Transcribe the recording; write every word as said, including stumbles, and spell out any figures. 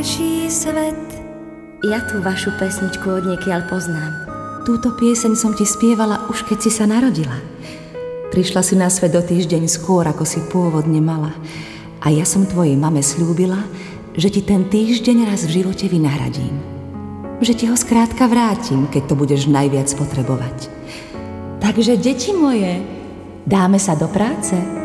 naší svet. Ja tú vašu pesničku odniekiaľ poznám. Túto pieseň som ti spievala už keď si sa narodila. Prišla si na svet o týždeň skôr, ako si pôvodne mala. A ja som tvojej mame sľúbila, že ti ten týždeň raz v živote vynahradím. Že ti ho skrátka vrátim, keď to budeš najviac potrebovať. Takže, deti moje, dáme sa do práce?